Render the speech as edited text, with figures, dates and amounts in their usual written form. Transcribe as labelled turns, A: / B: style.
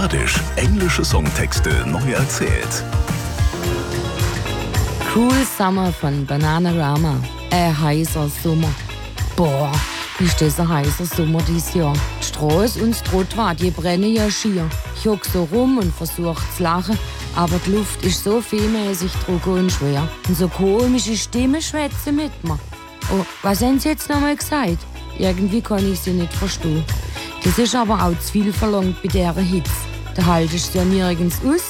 A: Badisch. Englische Songtexte neu erzählt.
B: Cool Summer von Bananarama. Heißer Sommer. Boah, ist das ein heißer Sommer dieses Jahr. Die Straße und das Trottoir, die brennen ja schier. Ich hock so rum und versuch zu lachen, aber die Luft ist so vielmäßig trocken und schwer. Und so komische Stimmen schwätzen mit mir. Oh, was haben Sie jetzt nochmal gesagt? Irgendwie kann ich sie nicht verstehen. Das ist aber auch zu viel verlangt bei dieser Hitze. Da haltest du ja nirgends aus.